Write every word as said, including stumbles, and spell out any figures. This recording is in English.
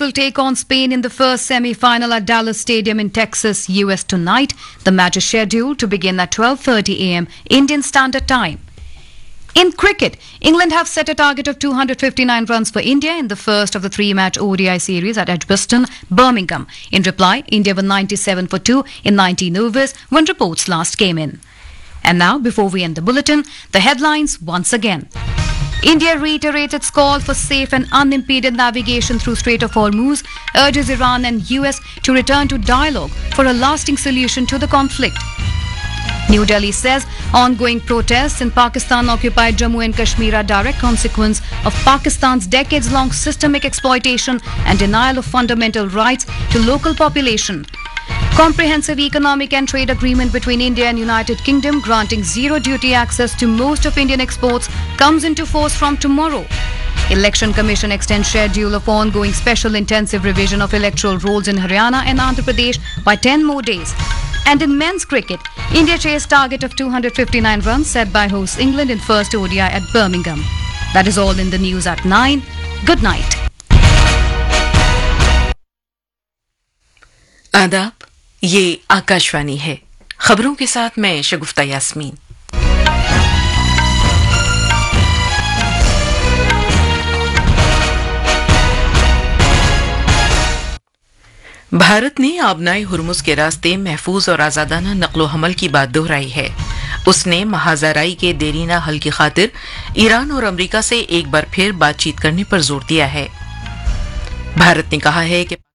will take on Spain in the first semi-final at Dallas Stadium in Texas, U S tonight. The match is scheduled to begin at twelve thirty a m Indian Standard Time. In cricket, England have set a target of two hundred fifty-nine runs for India in the first of the three-match O D I series at Edgbaston, Birmingham. In reply, India were ninety-seven for two in nineteen overs when reports last came in. And now, before we end the bulletin, the headlines once again. India reiterates its call for safe and unimpeded navigation through Strait of Hormuz, urges Iran and U S to return to dialogue for a lasting solution to the conflict. New Delhi says ongoing protests in Pakistan-occupied Jammu and Kashmir are direct consequence of Pakistan's decades-long systemic exploitation and denial of fundamental rights to local population. Comprehensive economic and trade agreement between India and United Kingdom granting zero duty access to most of Indian exports comes into force from tomorrow. Election Commission extends schedule of ongoing special intensive revision of electoral rolls in Haryana and Andhra Pradesh by ten more days. And in men's cricket, India chased target of two hundred fifty-nine runs set by host England in first O D I at Birmingham. That is all in the news at nine. Good night. आदाब, ये आकाशवाणी है। खबरों के साथ मैं शगुफ्ता यास्मीन। भारत ने आबनाए हुर्मुज के रास्ते महफूज और आजादाना नक्लो हमल की बात दोहराई है। उसने महाजाराई के देरीना हल की खातिर ईरान और अमेरिका से एक बार फिर बातचीत करने पर जोर दिया है। भारत ने कहा है कि